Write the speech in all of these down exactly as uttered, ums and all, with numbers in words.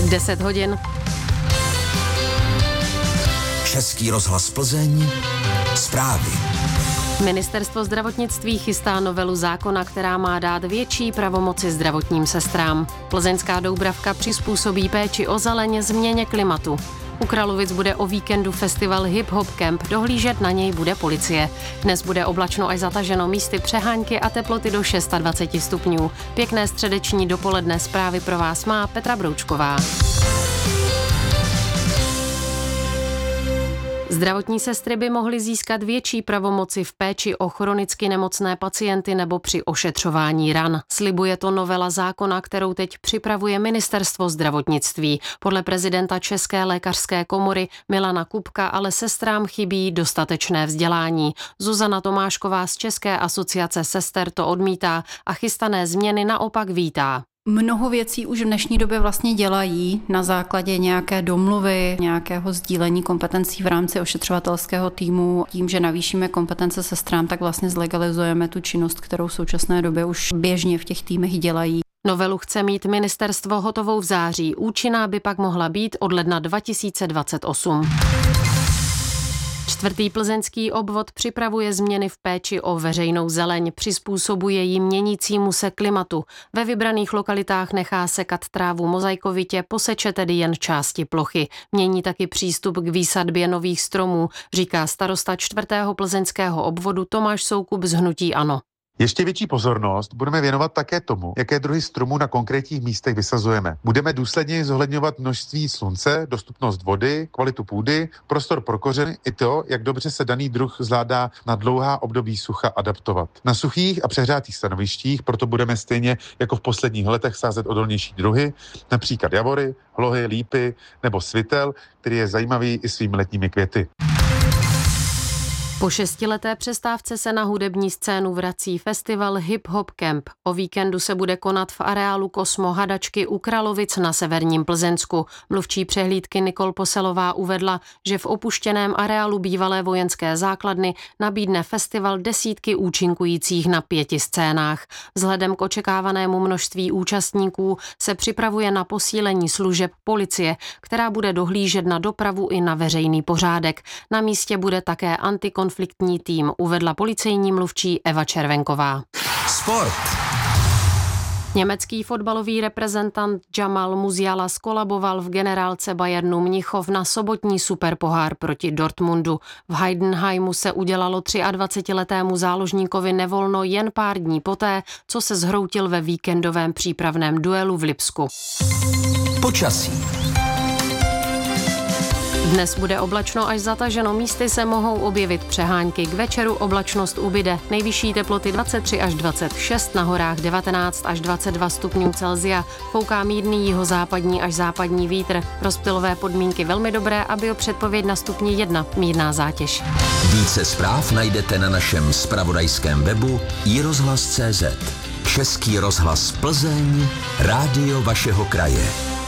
deset hodin. Český rozhlas Plzeň. Zprávy. Ministerstvo zdravotnictví chystá novelu zákona, která má dát větší pravomoci zdravotním sestrám. Plzeňská Doubravka přizpůsobí péči o zeleň změně klimatu. U Kralovic bude o víkendu festival Hip Hop Camp, dohlížet na něj bude policie. Dnes bude oblačno až zataženo, místy přehánky a teploty do dvacet šest stupňů. Pěkné středeční dopoledne, zprávy pro vás má Petra Broučková. Zdravotní sestry by mohly získat větší pravomoci v péči o chronicky nemocné pacienty nebo při ošetřování ran. Slibuje to novela zákona, kterou teď připravuje Ministerstvo zdravotnictví. Podle prezidenta České lékařské komory Milana Kubka ale sestrám chybí dostatečné vzdělání. Zuzana Tomášková z České asociace sester to odmítá a chystané změny naopak vítá. Mnoho věcí už v dnešní době vlastně dělají na základě nějaké domluvy, nějakého sdílení kompetencí v rámci ošetřovatelského týmu. Tím, že navýšíme kompetence sestrám, tak vlastně zlegalizujeme tu činnost, kterou v současné době už běžně v těch týmech dělají. Novelu chce mít ministerstvo hotovou v září, účinná by pak mohla být od ledna dva tisíce dvacet osm. Čtvrtý plzeňský obvod připravuje změny v péči o veřejnou zeleň, přizpůsobuje ji měnícímu se klimatu. Ve vybraných lokalitách nechá sekat trávu mozaikovitě, poseče tedy jen části plochy. Mění taky přístup k výsadbě nových stromů, říká starosta čtvrtého plzeňského obvodu Tomáš Soukup z hnutí ANO. Ještě větší pozornost budeme věnovat také tomu, jaké druhy stromů na konkrétních místech vysazujeme. Budeme důsledně zohledňovat množství slunce, dostupnost vody, kvalitu půdy, prostor pro kořeny i to, jak dobře se daný druh zvládá na dlouhá období sucha adaptovat. Na suchých a přehřátých stanovištích proto budeme stejně jako v posledních letech sázet odolnější druhy, například javory, hlohy, lípy nebo svitel, který je zajímavý i svými letními květy. Po šestileté přestávce se na hudební scénu vrací festival Hip Hop Camp. O víkendu se bude konat v areálu Kosmo Hadačky u Kralovic na severním Plzeňsku. Mluvčí přehlídky Nikol Poselová uvedla, že v opuštěném areálu bývalé vojenské základny nabídne festival desítky účinkujících na pěti scénách. Vzhledem k očekávanému množství účastníků se připravuje na posílení služeb policie, která bude dohlížet na dopravu i na veřejný pořádek. Na místě bude také antikon konfliktní tým, uvedla policejní mluvčí Eva Červenková. Sport. Německý fotbalový reprezentant Jamal Musiala skolaboval v generálce Bayernu Mnichov na sobotní superpohár proti Dortmundu. V Heidenheimu se udělalo dvacetiletrému záložníkovi nevolno jen pár dní poté, co se zhroutil ve víkendovém přípravném duelu v Lipsku. Počasí. Dnes bude oblačno až zataženo, místy se mohou objevit přehánky. K večeru oblačnost ubyde. Nejvyšší teploty dvacet tři až dvacet šest, na horách devatenáct až dvacet dva stupňů Celsia. Fouká mírný jihozápadní až západní vítr. Rozptylové podmínky velmi dobré a biopředpověď na stupni jedna, mírná zátěž. Více zpráv najdete na našem zpravodajském webu i rozhlas tečka cé zet. Český rozhlas Plzeň, rádio vašeho kraje.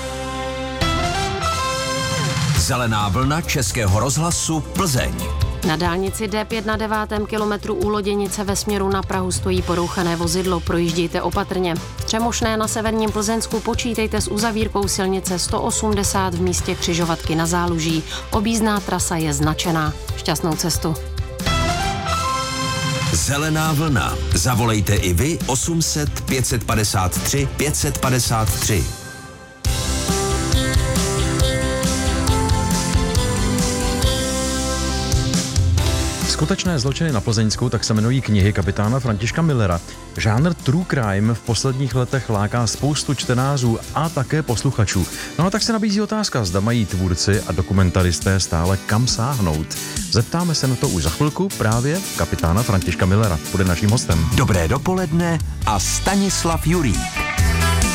Zelená vlna Českého rozhlasu Plzeň. Na dálnici D pět na devátém kilometru u Loděnice ve směru na Prahu stojí porouchané vozidlo, projíždějte opatrně. V Třemošné na severním Plzeňsku počítejte s uzavírkou silnice sto osmdesát v místě křižovatky na Záluží. Objízdná trasa je značená. Šťastnou cestu. Zelená vlna. Zavolejte i vy osm set pět set padesát tři pět set padesát tři. Skutečné zločiny na Plzeňsku tak se jmenují knihy kapitána Františka Millera. Žánr true crime v posledních letech láká spoustu čtenářů a také posluchačů. No a tak se nabízí otázka, zda mají tvůrci a dokumentaristé stále kam sáhnout. Zeptáme se na to už za chvilku právě kapitána Františka Millera. Bude naším hostem. Dobré dopoledne a Stanislav Jurík.